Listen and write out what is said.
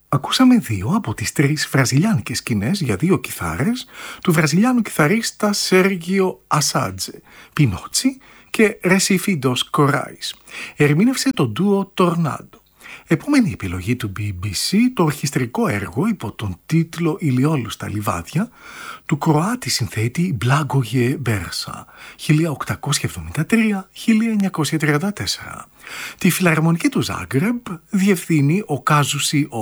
Ακούσαμε δύο από τις τρεις βραζιλιάνικες σκηνές για δύο κιθάρες του βραζιλιάνου κιθαρίστα Σέργιο Ασάντζε, Πινότσι και Ρεσίφι ντος Κοράις. Ερμήνευσε το ντουο Tornado. Επόμενη επιλογή του BBC, το ορχιστρικό έργο υπό τον τίτλο «Ηλιόλου στα λιβάδια» του Κροάτη συνθέτη Μπλάγογε Μπέρσα, 1873-1934. Τη φιλαρμονική του Ζάγκρεμπ διευθύνει ο Κάζουσι